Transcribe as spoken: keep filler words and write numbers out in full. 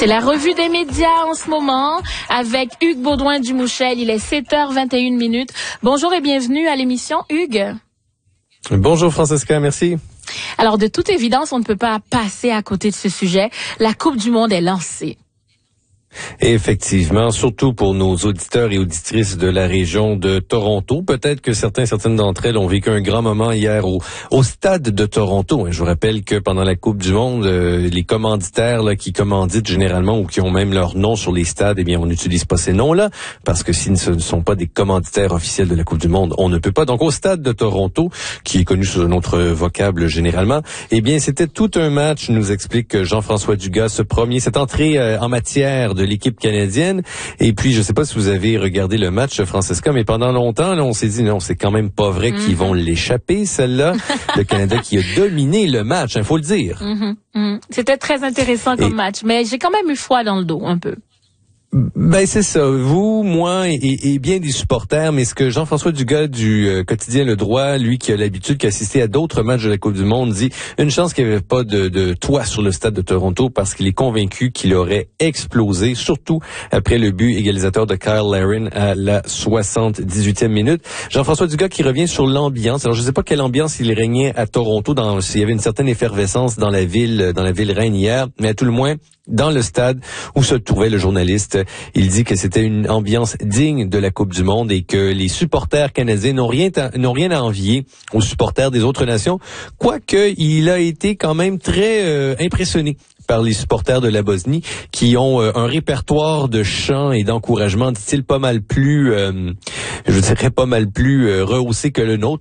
C'est la revue des médias en ce moment avec Hugues Baudouin-Dumouchel. Il est sept heures vingt et une minutes. Bonjour et bienvenue à l'émission, Hugues. Bonjour Francesca, merci. Alors, de toute évidence, on ne peut pas passer à côté de ce sujet. La Coupe du Monde est lancée. Effectivement, surtout pour nos auditeurs et auditrices de la région de Toronto. Peut-être que certains, certaines d'entre elles ont vécu un grand moment hier au, au stade de Toronto. Je vous rappelle que pendant la Coupe du Monde, euh, les commanditaires là, qui commanditent généralement ou qui ont même leur nom sur les stades, eh bien, on n'utilise pas ces noms-là parce que s'ils ne sont pas des commanditaires officiels de la Coupe du Monde, on ne peut pas. Donc, au stade de Toronto, qui est connu sous un autre vocable généralement, eh bien, c'était tout un match, nous explique Jean-François Dugas, ce premier, cette entrée euh, en matière de de l'équipe canadienne. Et puis, je ne sais pas si vous avez regardé le match, Francesca, mais pendant longtemps, là, on s'est dit, non, c'est quand même pas vrai mm-hmm. qu'ils vont l'échapper, celle-là. Le Canada qui a dominé le match, il faut le dire. Mm-hmm. Mm-hmm. C'était très intéressant comme Et... match, mais j'ai quand même eu froid dans le dos, un peu. Ben c'est ça. Vous, moi et, et bien des supporters, mais ce que Jean-François Dugas du euh, quotidien Le Droit, lui qui a l'habitude d'assister à d'autres matchs de la Coupe du Monde, dit une chance qu'il n'y avait pas de, de toit sur le stade de Toronto parce qu'il est convaincu qu'il aurait explosé, surtout après le but égalisateur de Kyle Larin à la soixante-dix-huitième minute. Jean-François Dugas qui revient sur l'ambiance. Alors je ne sais pas quelle ambiance il régnait à Toronto, dans, s'il y avait une certaine effervescence dans la ville, dans la ville reine hier, mais à tout le moins dans le stade où se trouvait le journaliste. Il dit que c'était une ambiance digne de la Coupe du Monde et que les supporters canadiens n'ont rien à, n'ont rien à envier aux supporters des autres nations, quoique il a été quand même très euh, impressionné par les supporters de la Bosnie qui ont euh, un répertoire de chants et d'encouragement, dit-il, pas mal plus, euh, je dirais pas mal plus euh, rehaussé que le nôtre.